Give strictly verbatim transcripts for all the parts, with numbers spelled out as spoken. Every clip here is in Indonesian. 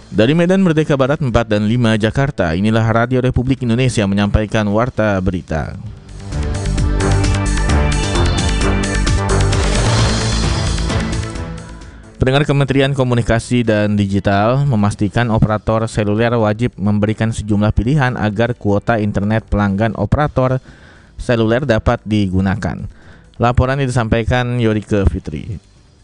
Dari Medan Merdeka Barat empat dan lima Jakarta, inilah Radio Republik Indonesia menyampaikan Warta Berita. Pendengar, Kementerian Komunikasi dan Digital memastikan operator seluler wajib memberikan sejumlah pilihan agar kuota internet pelanggan operator seluler dapat digunakan. Laporan ini disampaikan Yorike Fitri.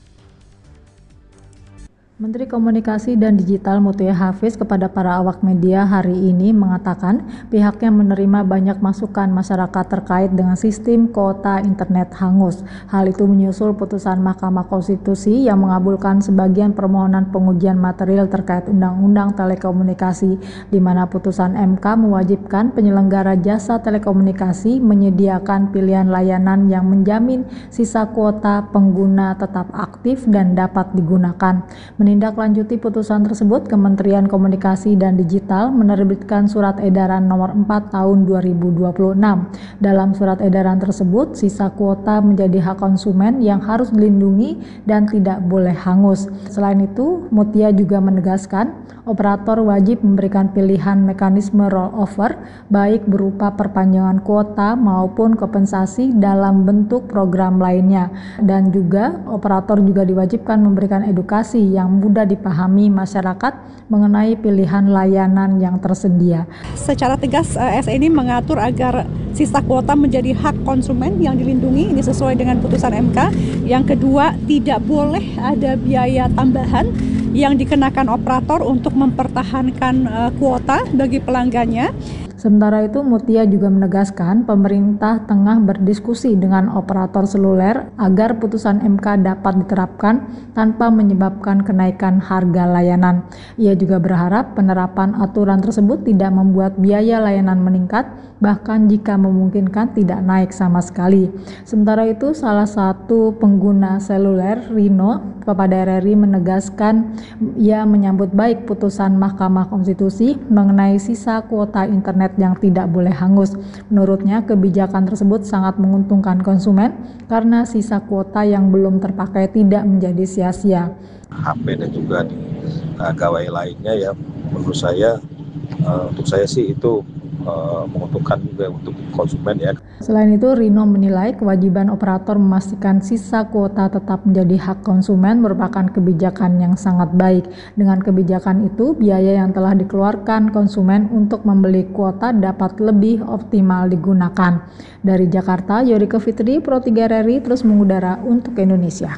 Menteri Komunikasi dan Digital Mutia Hafiz kepada para awak media hari ini mengatakan pihaknya menerima banyak masukan masyarakat terkait dengan sistem kuota internet hangus. Hal itu menyusul putusan Mahkamah Konstitusi yang mengabulkan sebagian permohonan pengujian material terkait Undang-Undang Telekomunikasi, di mana putusan M K mewajibkan penyelenggara jasa telekomunikasi menyediakan pilihan layanan yang menjamin sisa kuota pengguna tetap aktif dan dapat digunakan. Menindaklanjuti putusan tersebut, Kementerian Komunikasi dan Digital menerbitkan Surat Edaran Nomor empat Tahun dua ribu dua puluh enam. Dalam surat edaran tersebut, sisa kuota menjadi hak konsumen yang harus dilindungi dan tidak boleh hangus. Selain itu, Mutia juga menegaskan operator wajib memberikan pilihan mekanisme rollover, baik berupa perpanjangan kuota maupun kompensasi dalam bentuk program lainnya. Dan juga operator juga diwajibkan memberikan edukasi yang mudah dipahami masyarakat mengenai pilihan layanan yang tersedia. Secara tegas, S E ini mengatur agar sisa kuota menjadi hak konsumen yang dilindungi, ini sesuai dengan putusan M K. Yang kedua, tidak boleh ada biaya tambahan yang dikenakan operator untuk mempertahankan uh, kuota bagi pelanggannya. Sementara itu, Mutia juga menegaskan pemerintah tengah berdiskusi dengan operator seluler agar putusan M K dapat diterapkan tanpa menyebabkan kenaikan harga layanan. Ia juga berharap penerapan aturan tersebut tidak membuat biaya layanan meningkat, bahkan jika memungkinkan tidak naik sama sekali. Sementara itu, salah satu pengguna seluler, Rino, kepada R R I menegaskan ia menyambut baik putusan Mahkamah Konstitusi mengenai sisa kuota internet yang tidak boleh hangus. Menurutnya, kebijakan tersebut sangat menguntungkan konsumen karena sisa kuota yang belum terpakai tidak menjadi sia-sia. H P dan juga di uh, gawai lainnya ya, menurut saya uh, untuk saya sih itu Uh, menguntungkan juga untuk konsumen ya. Selain itu, Rino menilai kewajiban operator memastikan sisa kuota tetap menjadi hak konsumen merupakan kebijakan yang sangat baik. Dengan kebijakan itu, biaya yang telah dikeluarkan konsumen untuk membeli kuota dapat lebih optimal digunakan. Dari Jakarta, Yorike Fitri, Pro tiga R R I terus mengudara untuk Indonesia.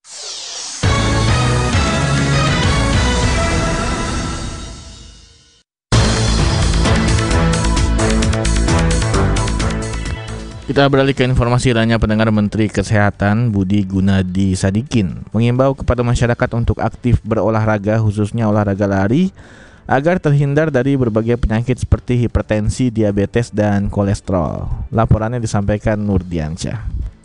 Kita beralih ke informasi lainnya. Pendengar, Menteri Kesehatan Budi Gunadi Sadikin mengimbau kepada masyarakat untuk aktif berolahraga, khususnya olahraga lari, agar terhindar dari berbagai penyakit seperti hipertensi, diabetes, dan kolesterol. Laporannya disampaikan Nurdiansyah.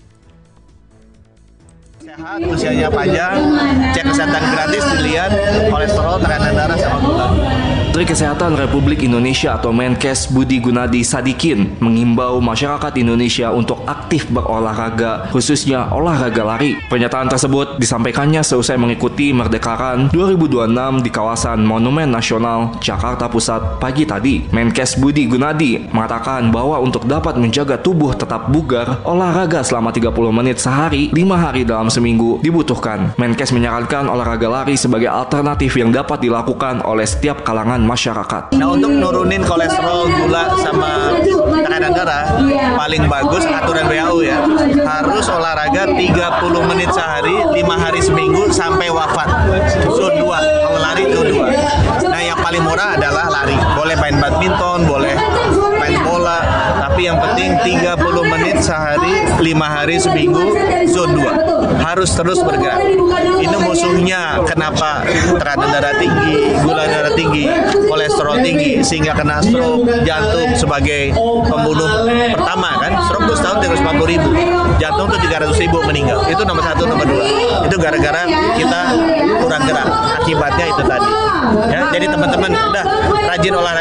Sehat, usianya panjang, cek kesehatan gratis, dilihat kolesterol, tekanan darah, sama gula. Menteri Kesehatan Republik Indonesia atau Menkes Budi Gunadi Sadikin mengimbau masyarakat Indonesia untuk aktif berolahraga, khususnya olahraga lari. Pernyataan tersebut disampaikannya seusai mengikuti Merdekaran dua ribu dua puluh enam di kawasan Monumen Nasional, Jakarta Pusat pagi tadi. Menkes Budi Gunadi mengatakan bahwa untuk dapat menjaga tubuh tetap bugar, olahraga selama tiga puluh menit sehari, lima hari dalam seminggu dibutuhkan. Menkes menyarankan olahraga lari sebagai alternatif yang dapat dilakukan oleh setiap kalangan masyarakat. Nah, untuk nurunin kolesterol, gula, sama tekanan darah, paling bagus aturan W H O ya, harus olahraga tiga puluh menit sehari, lima hari seminggu sampai wafat. Zone dua, kalau lari itu dua. Nah, yang paling murah adalah lari. Boleh main badminton, boleh main bola, tapi yang penting tiga puluh menit sehari, lima hari seminggu, zone dua. Harus terus bergerak. Ini musuhnya kenapa tekanan darah tinggi, gula darah tinggi, kolesterol tinggi, sehingga kena stroke, jantung sebagai pembunuh pertama kan. Stroke itu setahun tiga ratus empat puluh ribu, jantung itu tiga ratus ribu meninggal. Itu nomor satu, nomor dua. Itu gara-gara kita kurang gerak. Akibatnya itu tadi. Ya, jadi teman-teman udah rajin olahraga,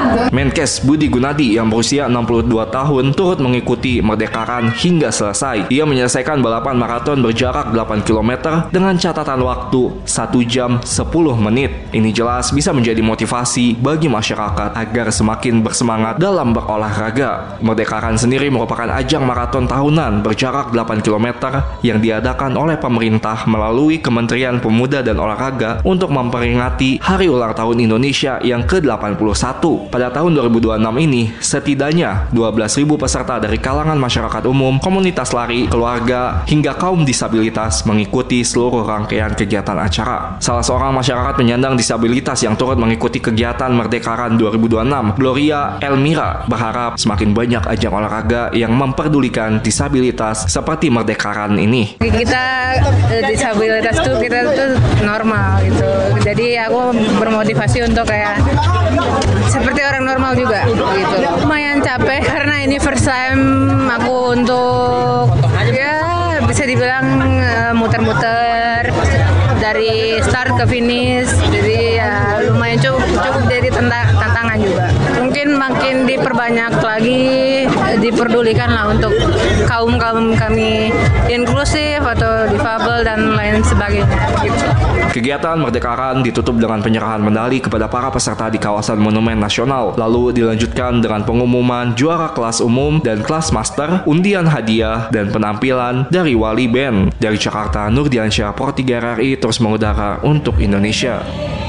Menkes Budi Gunadi yang berusia enam puluh dua tahun turut mengikuti Merdeka Run hingga selesai. Ia menyelesaikan balapan maraton berjarak delapan kilometer dengan catatan waktu satu jam sepuluh menit. Ini jelas bisa menjadi motivasi bagi masyarakat agar semakin bersemangat dalam berolahraga. Merdeka Run sendiri merupakan ajang maraton tahunan berjarak delapan kilometer yang diadakan oleh pemerintah melalui Kementerian Pemuda dan Olahraga untuk memperingati Hari Ulang Tahun Indonesia yang ke delapan puluh satu. Pada tahun dua ribu dua puluh enam ini, setidaknya dua belas ribu peserta dari kalangan masyarakat umum, komunitas lari, keluarga, hingga kaum disabilitas mengikuti seluruh rangkaian kegiatan acara. Salah seorang masyarakat penyandang disabilitas yang turut mengikuti kegiatan Merdeka Run dua ribu dua puluh enam, Gloria Elmira, berharap semakin banyak ajang olahraga yang memperdulikan disabilitas seperti Merdeka Run ini. Kita disabilitas tuh kita tuh normal gitu. Jadi aku bermotivasi untuk kayak seperti orang normal juga gitu. Lumayan capek karena ini first time aku untuk ya bisa dibilang uh, muter-muter dari start ke finish. Jadi ya lumayan cukup cukup jadi tantangan juga. Mungkin makin diperbanyak lagi, diperdulikan lah untuk kaum-kaum kami inklusif atau difabel dan lain sebagainya gitu. Kegiatan Merdeka Run ditutup dengan penyerahan medali kepada para peserta di kawasan Monumen Nasional. Lalu dilanjutkan dengan pengumuman juara kelas umum dan kelas master, undian hadiah, dan penampilan dari Wali Band. Dari Jakarta, Nurdiansyah, Pro tiga R R I terus mengudara untuk Indonesia.